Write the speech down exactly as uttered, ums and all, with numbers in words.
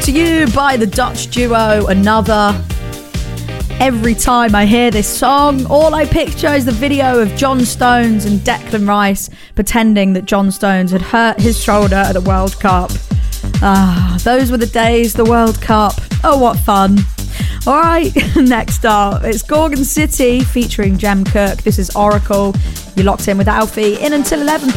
to You by the Dutch duo Another. Every time I hear this song, all I picture is the video of John Stones and Declan Rice pretending that John Stones had hurt his shoulder at the World Cup. Ah, those were the days, the World Cup. Oh, what fun. All right, next up, it's Gorgon City featuring Jem Cook. This is Oracle. You're locked in with Alfie in until eleven